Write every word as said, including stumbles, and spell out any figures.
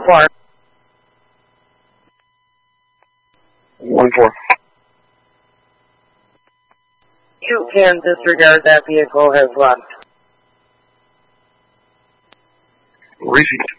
Clark. one four. You can disregard that vehicle has left. Receipt.